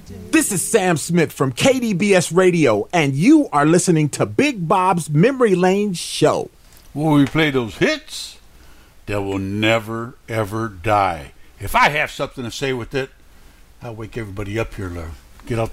This is Sam Smith from KDBS Radio, and you are listening to Big Bob's Memory Lane Show. Will we play those hits that will never, ever die? If I have something to say with it, I'll wake everybody up here, Get out